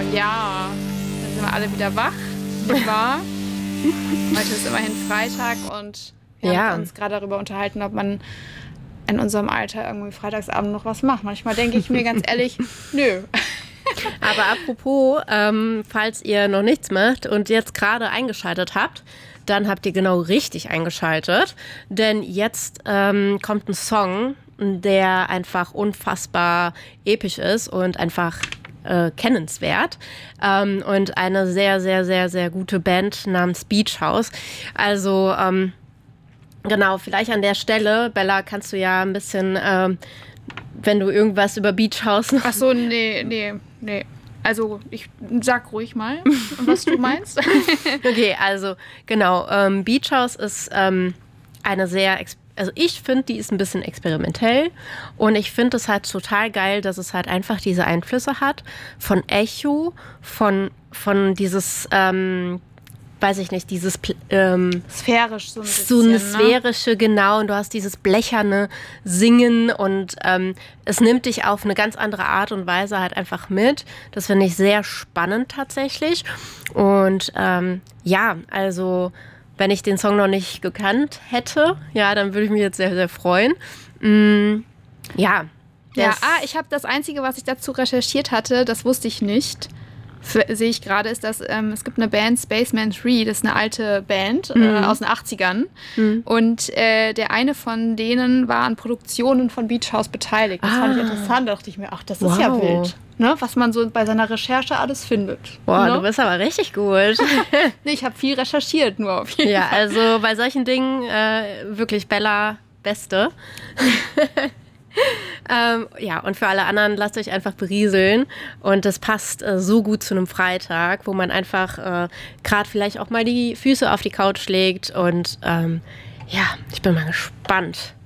Ja, dann sind wir alle wieder wach, nicht wahr? Heute ist immerhin Freitag und wir haben uns gerade darüber unterhalten, ob man in unserem Alter irgendwie Freitagsabend noch was macht. Manchmal denke ich mir ganz ehrlich, nö. Aber apropos, falls ihr noch nichts macht und jetzt gerade eingeschaltet habt, dann habt ihr genau richtig eingeschaltet. Denn jetzt kommt ein Song, der einfach unfassbar episch ist und einfach kennenswert. Und eine sehr, sehr, sehr, sehr gute Band namens Beach House. Also genau, vielleicht an der Stelle, Bella, kannst du ja ein bisschen, wenn du irgendwas über Beach House noch... Ach so, nee. Also, ich sag ruhig mal, was du meinst. Okay, also genau, Beach House ist eine sehr, also ich finde, die ist ein bisschen experimentell und ich finde es halt total geil, dass es halt einfach diese Einflüsse hat von Echo, von dieses, weiß ich nicht, dieses sphärisch so ein bisschen. So eine sphärische, ne? Genau, und du hast dieses blecherne Singen und es nimmt dich auf eine ganz andere Art und Weise halt einfach mit. Das finde ich sehr spannend tatsächlich. Und ja, also wenn ich den Song noch nicht gekannt hätte, ja, dann würde ich mich jetzt sehr, sehr freuen. Ja. Ich habe das Einzige, was ich dazu recherchiert hatte, das wusste ich nicht. Sehe ich gerade, ist, dass es gibt eine Band, Spaceman 3, das ist eine alte Band aus den 80ern. Und der eine von denen war an Produktionen von Beach House beteiligt. Das fand ich interessant. Da dachte ich mir, ach, das ist ja wild. Ne? Was man so bei seiner Recherche alles findet. Boah, ne? Du bist aber richtig gut. Nee, ich habe viel recherchiert, nur auf jeden Fall. Ja, also bei solchen Dingen wirklich Bella Beste. Ja, und für alle anderen, lasst euch einfach berieseln. Und das passt so gut zu einem Freitag, wo man einfach gerade vielleicht auch mal die Füße auf die Couch legt. Und ja, ich bin mal gespannt.